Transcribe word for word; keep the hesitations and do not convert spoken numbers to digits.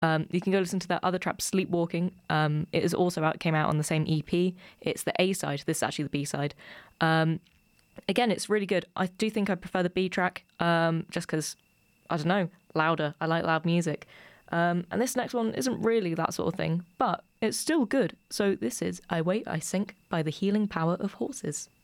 Um, you can go listen to that other track, Sleepwalking. Um, it is also out, came out on the same E P. It's the A side. This is actually the B side. Um, again, it's really good. I do think I prefer the B track, um, just because, I don't know, louder. I like loud music. Um, and this next one isn't really that sort of thing, but it's still good. So this is I Wait, I Sink by The Healing Power of Horses.